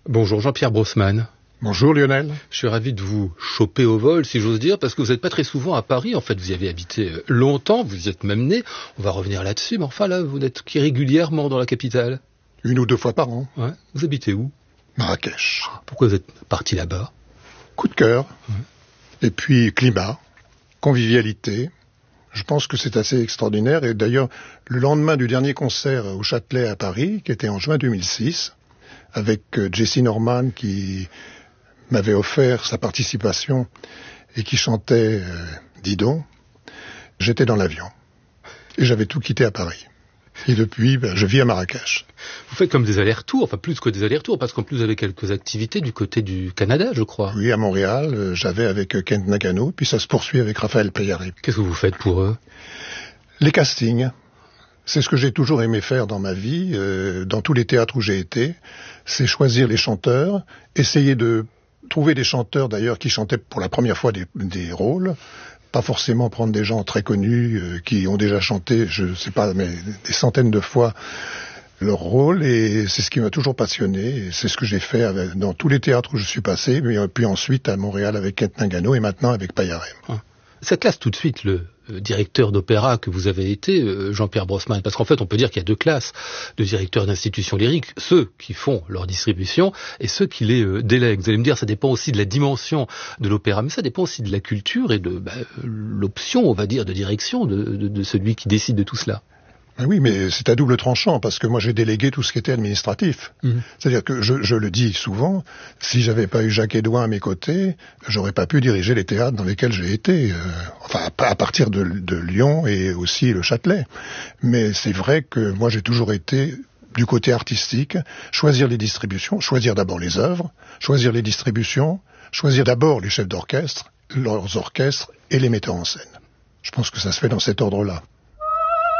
Bonjour Jean-Pierre Brossman. Bonjour Lionel. Je suis ravi de vous choper au vol, si j'ose dire, parce que vous n'êtes pas très souvent à Paris. En fait, vous y avez habité longtemps, vous y êtes même né. On va revenir là-dessus, mais enfin là, vous n'êtes qu'irrégulièrement dans la capitale. 1 ou 2 fois par an. Ouais. Vous habitez où? Marrakech. Pourquoi vous êtes parti là-bas? Coup de cœur. Et puis climat, convivialité. Je pense que c'est assez extraordinaire. Et d'ailleurs, le lendemain du dernier concert au Châtelet à Paris, qui était en juin 2006, avec Jessy Norman qui m'avait offert sa participation et qui chantait Didon, j'étais dans l'avion. Et j'avais tout quitté à Paris. Et depuis, je vis à Marrakech. Vous faites comme des allers-retours, enfin plus que des allers-retours, parce qu'en plus vous avez quelques activités du côté du Canada, je crois. Oui, à Montréal, j'avais avec Kent Nakano, puis ça se poursuit avec Raphaël Payaré. Qu'est-ce que vous faites pour eux? Les castings. C'est ce que j'ai toujours aimé faire dans ma vie, dans tous les théâtres où j'ai été. C'est choisir les chanteurs, essayer de trouver des chanteurs d'ailleurs qui chantaient pour la première fois des rôles. Pas forcément prendre des gens très connus qui ont déjà chanté, je sais pas, mais des centaines de fois leur rôle, et c'est ce qui m'a toujours passionné, et c'est ce que j'ai fait dans tous les théâtres où je suis passé, puis ensuite à Montréal avec Kent Nakano et maintenant avec Payaré. Ça classe tout de suite le directeur d'opéra que vous avez été, Jean-Pierre Brossman, parce qu'en fait on peut dire qu'il y a 2 classes de directeurs d'institutions lyriques, ceux qui font leur distribution et ceux qui les délèguent. Vous allez me dire, ça dépend aussi de la dimension de l'opéra, mais ça dépend aussi de la culture et de l'option, on va dire, de direction de celui qui décide de tout cela. Oui, mais c'est à double tranchant, parce que moi j'ai délégué tout ce qui était administratif. C'est-à-dire que je le dis souvent, si j'avais pas eu Jacques Edouin à mes côtés, j'aurais pas pu diriger les théâtres dans lesquels j'ai été, à partir de Lyon et aussi le Châtelet. Mais c'est vrai que moi j'ai toujours été du côté artistique, choisir les distributions, choisir d'abord les œuvres, choisir les distributions, choisir d'abord les chefs d'orchestre, leurs orchestres et les metteurs en scène. Je pense que ça se fait dans cet ordre-là.